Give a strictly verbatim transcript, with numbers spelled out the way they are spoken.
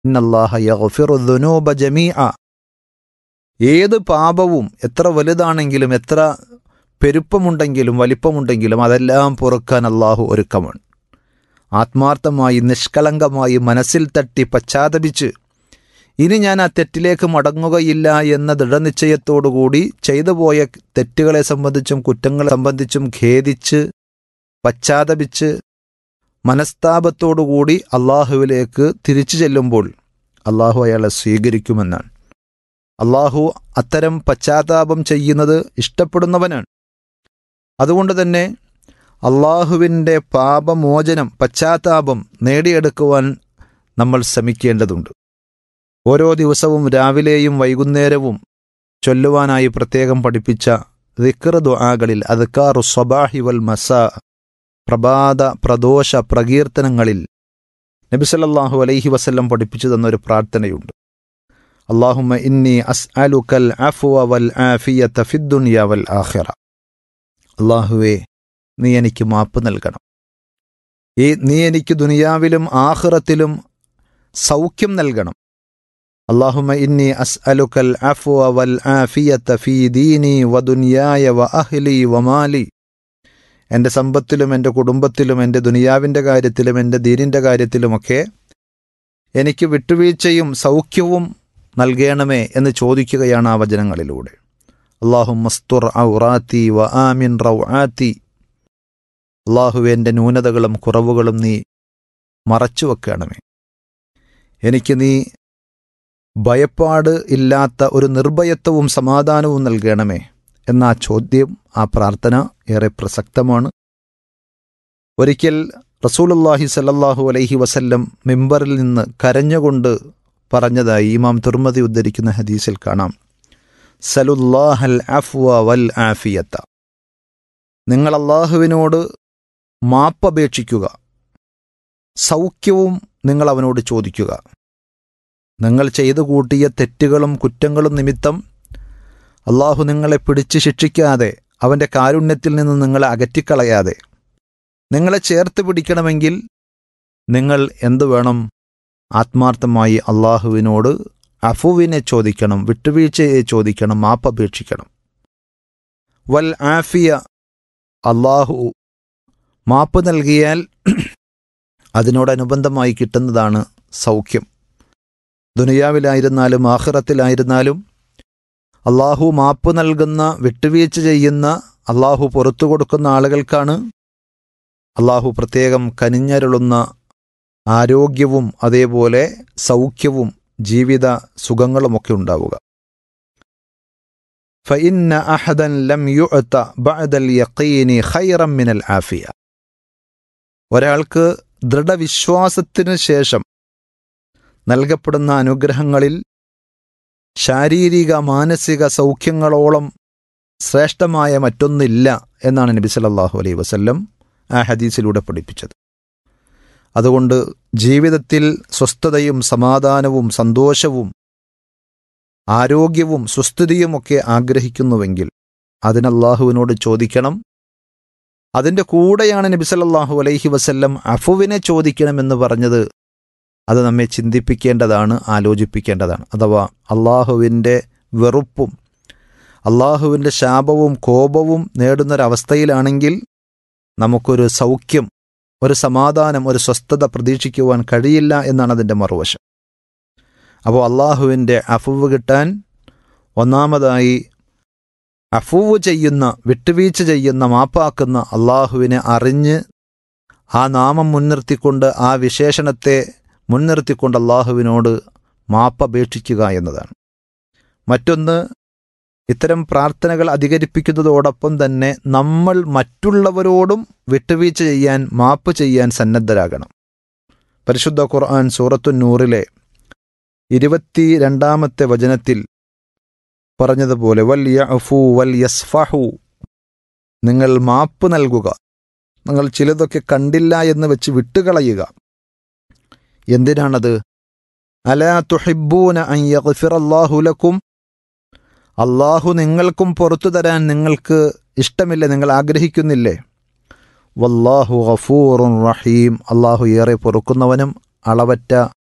ഇന്നല്ലാഹ യഗ്ഫിറു ദുനൂബ ജമീഅ. ഏത് പാപവും എത്ര വലുതാണെങ്കിലും എത്ര പെരുപ്പമുണ്ടെങ്കിലും വലിപ്പമുണ്ടെങ്കിലും അതെല്ലാം പൊറുക്കാൻ അള്ളാഹു ഒരുക്കമാണ്. ആത്മാർത്ഥമായി നിഷ്കളങ്കമായി മനസ്സിൽ തട്ടി പശ്ചാത്തപിച്ച് ഇനി ഞാൻ ആ തെറ്റിലേക്ക് മടങ്ങുകയില്ല എന്ന ദൃഢനിശ്ചയത്തോടുകൂടി ചെയ്തു പോയ തെറ്റുകളെ സംബന്ധിച്ചും കുറ്റങ്ങളെ സംബന്ധിച്ചും ഖേദിച്ച് പശ്ചാത്തപിച്ച് മനസ്താപത്തോടുകൂടി അള്ളാഹുവിലേക്ക് തിരിച്ചു ചെല്ലുമ്പോൾ അള്ളാഹു അയാളെ സ്വീകരിക്കുമെന്നാണ്. അള്ളാഹു അത്തരം പശ്ചാത്താപം ചെയ്യുന്നത് ഇഷ്ടപ്പെടുന്നവനാണ്. അതുകൊണ്ട് തന്നെ അള്ളാഹുവിൻ്റെ പാപമോചനം പശ്ചാത്താപം നേടിയെടുക്കുവാൻ നമ്മൾ ശ്രമിക്കേണ്ടതുണ്ട്. ഓരോ ദിവസവും രാവിലെയും വൈകുന്നേരവും ചൊല്ലുവാനായി പ്രത്യേകം പഠിപ്പിച്ച ദിക്ർ ദുആകളിൽ അദ്കാറു സ്വബാഹി വൽ മസാ, പ്രഭാത പ്രദോഷ പ്രകീർത്തനങ്ങളിൽ നബി സല്ലല്ലാഹു അലൈഹി വസല്ലം പഠിപ്പിച്ചു തന്നൊരു പ്രാർത്ഥനയുണ്ട്. അല്ലാഹുമ്മ ഇന്നി അസ്അലുക്കൽ അഫ്വ വൽ ആഫിയത ഫിദ്ദുനിയ വൽ ആഖിറ. അല്ലാഹുവേ, നീ എനിക്ക് മാപ്പ് നൽകണം. ഈ നീ എനിക്ക് ദുനിയാവിലും ആഖിറത്തിലും സൗഖ്യം നൽകണം. അല്ലാഹുമ്മ ഇന്നി അസ്അലുക്കൽ അഫ്വ വൽ ആഫിയത ഫീ ദീനി വദുനിയായ വഅഹ്ലി വമാലി. എൻ്റെ സമ്പത്തിലും എൻ്റെ കുടുംബത്തിലും എൻ്റെ ദുനിയാവിൻ്റെ കാര്യത്തിലും എൻ്റെ ദീനിൻ്റെ കാര്യത്തിലുമൊക്കെ എനിക്ക് വിട്ടുവീഴ്ചയും സൗഖ്യവും നൽകണമേ എന്ന് ചോദിക്കുകയാണ് ആ വചനങ്ങളിലൂടെ. അല്ലാഹുമ്മസ്തുർ ഔറാത്തി വ ആമിൻ റൗആത്തി. അല്ലാഹുവേ, എൻ്റെ ന്യൂനതകളും കുറവുകളും നീ മറച്ചു വെക്കണമേ. എനിക്ക് നീ ഭയപ്പാട് ഇല്ലാത്ത ഒരു നിർഭയത്വവും സമാധാനവും നൽകണമേ എന്ന ആ ചോദ്യം, ആ പ്രാർത്ഥന ഏറെ പ്രസക്തമാണ്. ഒരിക്കൽ റസൂലുള്ളാഹി സ്വല്ലല്ലാഹു അലൈഹി വസല്ലം മിമ്പറിൽ നിന്ന് കരഞ്ഞുകൊണ്ട് പറഞ്ഞതായി ഇമാം തുർമദി ഉദ്ധരിക്കുന്ന ഹദീസിൽ കാണാം. സലുല്ലാഹൽ അഫ്വ വൽ ആഫിയത്ത. നിങ്ങൾ അള്ളാഹുവിനോട് മാപ്പപേക്ഷിക്കുക, സൗഖ്യവും നിങ്ങൾ അവനോട് ചോദിക്കുക. നിങ്ങൾ ചെയ്തു കൂട്ടിയ തെറ്റുകളും കുറ്റങ്ങളും നിമിത്തം അള്ളാഹു നിങ്ങളെ പിടിച്ച് ശിക്ഷിക്കാതെ അവൻ്റെ കാരുണ്യത്തിൽ നിന്ന് നിങ്ങളെ അകറ്റിക്കളയാതെ നിങ്ങളെ ചേർത്ത് പിടിക്കണമെങ്കിൽ നിങ്ങൾ എന്തു വേണം? ആത്മാർത്ഥമായി അള്ളാഹുവിനോട് അഫുവിനെ ചോദിക്കണം, വിട്ടുവീഴ്ചയെ ചോദിക്കണം, മാപ്പപേക്ഷിക്കണം. വൽ ആഫിയ, അള്ളാഹു മാപ്പ് നൽകിയാൽ അതിനോടനുബന്ധമായി കിട്ടുന്നതാണ് സൗഖ്യം. ദുനിയാവിലായിരുന്നാലും ആഖിറത്തിലായിരുന്നാലും അള്ളാഹു മാപ്പ് നൽകുന്ന, വിട്ടുവീഴ്ച ചെയ്യുന്ന, അള്ളാഹു പുറത്തു കൊടുക്കുന്ന ആളുകൾക്കാണ് അള്ളാഹു പ്രത്യേകം കനിഞ്ഞരുളുന്ന ആരോഗ്യവും അതേപോലെ സൗഖ്യവും ജീവിത സുഖങ്ങളുമൊക്കെ ഉണ്ടാവുക. ഫഇന്ന അഹദൻ ലം യുഅത ബഅദൽ യഖീനി ഖൈറൻ മിനൽ ആഫിയ. ഒരാൾക്ക് ദൃഢവിശ്വാസത്തിന് ശേഷം നൽകപ്പെടുന്ന അനുഗ്രഹങ്ങളിൽ ശാരീരിക മാനസിക സൗഖ്യങ്ങളോളം ശ്രേഷ്ഠമായ മറ്റൊന്നില്ല എന്നാണ് നബി സല്ലല്ലാഹു അലൈഹി വസല്ലം ആ ഹദീസിലൂടെ പഠിപ്പിച്ചത്. അതുകൊണ്ട് ജീവിതത്തിൽ സ്വസ്ഥതയും സമാധാനവും സന്തോഷവും ആരോഗ്യവും സുസ്ഥിതിയുമൊക്കെ ആഗ്രഹിക്കുന്നുവെങ്കിൽ അതിന് അല്ലാഹുവിനോട് ചോദിക്കണം. അതിൻ്റെ കൂടെയാണ് നബി സല്ലല്ലാഹു അലൈഹി വസല്ലം അഫുവിനെ ചോദിക്കണമെന്ന് പറഞ്ഞത്. അത് നമ്മെ ചിന്തിപ്പിക്കേണ്ടതാണ്, ആലോചിപ്പിക്കേണ്ടതാണ്. അഥവാ അള്ളാഹുവിൻ്റെ വെറുപ്പും അള്ളാഹുവിൻ്റെ ശാപവും കോപവും നേടുന്നൊരവസ്ഥയിലാണെങ്കിൽ നമുക്കൊരു സൗഖ്യം, ഒരു സമാധാനം, ഒരു സ്വസ്ഥത പ്രതീക്ഷിക്കുവാൻ കഴിയില്ല എന്നാണ് അതിൻ്റെ മറുവശം. അപ്പോൾ അള്ളാഹുവിൻ്റെ അഫുവ് കിട്ടാൻ ഒന്നാമതായി അഫുവ് ചെയ്യുന്ന, വിട്ടുവീഴ്ച ചെയ്യുന്ന, മാപ്പാക്കുന്ന അള്ളാഹുവിനെ അറിഞ്ഞ് ആ നാമം മുൻനിർത്തിക്കൊണ്ട്, ആ വിശേഷണത്തെ മുൻനിർത്തിക്കൊണ്ട് അള്ളാഹുവിനോട് മാപ്പപേക്ഷിക്കുക എന്നതാണ്. മറ്റൊന്ന്, ഇത്തരം പ്രാർത്ഥനകൾ അധികരിപ്പിക്കുന്നതോടൊപ്പം തന്നെ നമ്മൾ മറ്റുള്ളവരോടും വിട്ടുവീഴ്ച ചെയ്യാൻ, മാപ്പ് ചെയ്യാൻ സന്നദ്ധരാകണം. പരിശുദ്ധ ഖുർആൻ സൂറത്തു നൂറിലെ ഇരുപത്തി രണ്ടാമത്തെ വചനത്തിൽ പറഞ്ഞതുപോലെ വൽ യഅഫു വൽ യസ്ഫഹു, നിങ്ങൾ മാപ്പ് നൽകുക, നിങ്ങൾ ചിലതൊക്കെ കണ്ടില്ല എന്ന് വെച്ച് വിട്ടുകളയുക. എന്തിനാണത്? അലാ തുഹിബ്ബൂന അൻ യഗ്ഫിറല്ലാഹു ലക്കും, അള്ളാഹു നിങ്ങൾക്കും പുറത്തു തരാൻ നിങ്ങൾക്ക് ഇഷ്ടമില്ലേ, നിങ്ങൾ ആഗ്രഹിക്കുന്നില്ലേ? വല്ലാഹു ഗഫൂറുൻ റഹീം, അള്ളാഹു ഏറെ പൊറുക്കുന്നവനും അളവറ്റ